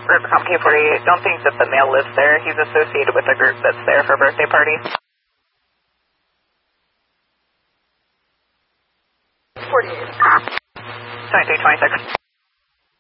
Rivercom K48, don't think that the male lives there. He's associated with a group that's there for a birthday party. 48. 2326.